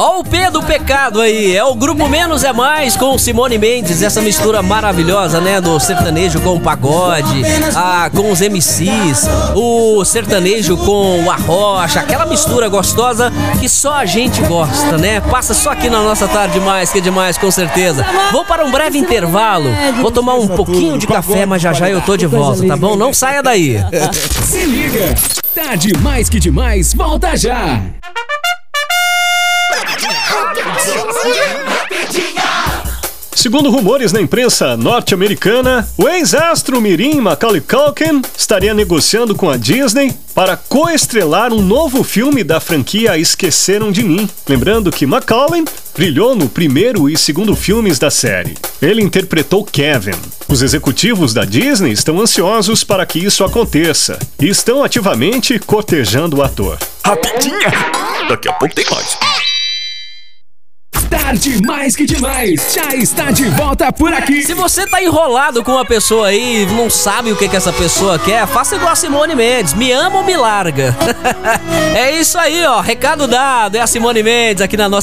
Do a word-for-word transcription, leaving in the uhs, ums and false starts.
Ó o P do pecado aí, é o Grupo Menos é Mais com Simone Mendes, essa mistura maravilhosa, né, do sertanejo com o pagode, ah, com os M Cs, o sertanejo com o arrocha, aquela mistura gostosa que só a gente gosta, né? Passa só aqui na nossa Tarde Mais, que é demais, com certeza. Vou para um breve intervalo, vou tomar um pouquinho de café, mas já já eu tô de volta, tá bom? Não saia daí. Se liga, Tarde Mais que demais, volta já. Segundo rumores na imprensa norte-americana, o ex-astro mirim Macaulay Culkin estaria negociando com a Disney para coestrelar um novo filme da franquia Esqueceram de Mim. Lembrando que Macaulay brilhou no primeiro e segundo filmes da série. Ele interpretou Kevin. Os executivos da Disney estão ansiosos para que isso aconteça e estão ativamente cortejando o ator. Rapidinha! Daqui a pouco tem mais. Tarde Mais que demais, já está de volta por aqui. Se você tá enrolado com uma pessoa aí, não sabe o que que essa pessoa quer, faça igual a Simone Mendes, me ama ou me larga. É isso aí, ó, recado dado, é a Simone Mendes aqui na nossa